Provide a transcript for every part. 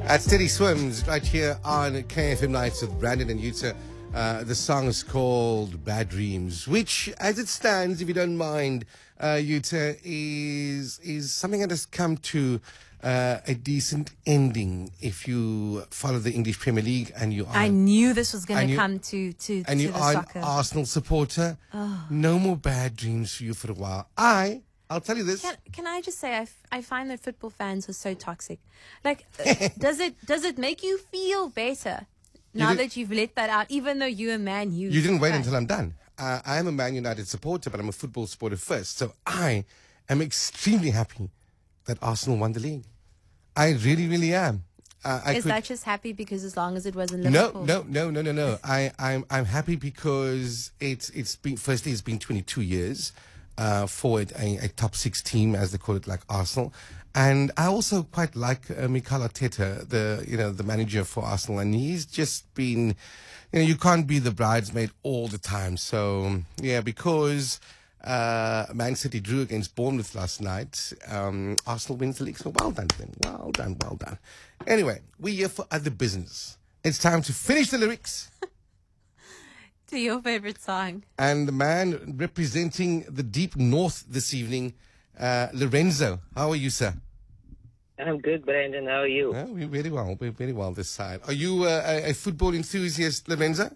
At Steady Swims, right here on KFM Nights with Brandon and Yuta. The song is called Bad Dreams, which, as it stands, if you don't mind, Yuta, is something that has come to a decent ending if you follow the English Premier League and you are... I knew this was going to come to and you the are soccer. an Arsenal supporter. Oh. No more bad dreams for you for a while. I'll tell you this. Can I just say I find that football fans are so toxic. Like, does it make you feel better now that you've let that out? Even though you're a Man U. You didn't wait fan. until I'm done. I am a Man United supporter, but I'm a football supporter first. So I am extremely happy that Arsenal won the league. I really, really am. Is that just happy because as long as it wasn't Liverpool? No. I'm happy because it's been 22 years. For a top six team, as they call it, like Arsenal. And I also quite like Mikel Arteta, the manager for Arsenal. And he's just been, you can't be the bridesmaid all the time. So, yeah, because Man City drew against Bournemouth last night, Arsenal wins the league. So well done to them. Well done. Anyway, we're here for other business. It's time to finish the lyrics. To your favorite song. And the man representing the deep north this evening, Lorenzo. How are you, sir? I'm good, Brandon. How are you? Well, we're very well. We're very well this side. Are you a football enthusiast, Lorenzo?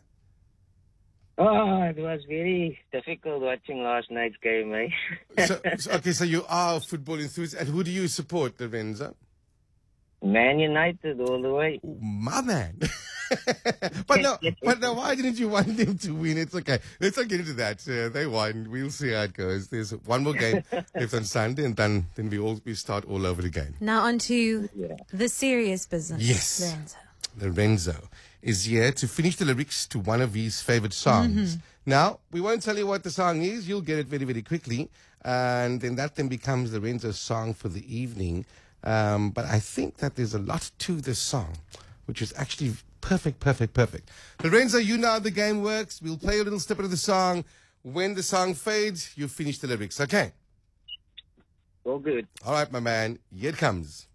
Oh, it was very difficult watching last night's game, eh? So you are a football enthusiast. And who do you support, Lorenzo? Man United all the way. Oh, my man. but no, why didn't you want them to win? It's okay. Let's not get into that. They won. We'll see how it goes. There's one more game left on Sunday, and then we start all over again. Now on to the serious business. Yes. Lorenzo is here to finish the lyrics to one of his favorite songs. Now, we won't tell you what the song is. You'll get it very, very quickly. And then that becomes Lorenzo's song for the evening. But I think that there's a lot to this song, which is actually perfect. Lorenzo, you know how the game works. We'll play a little snippet of the song. When the song fades, you finish the lyrics, okay? All good. All right, my man. Here it comes.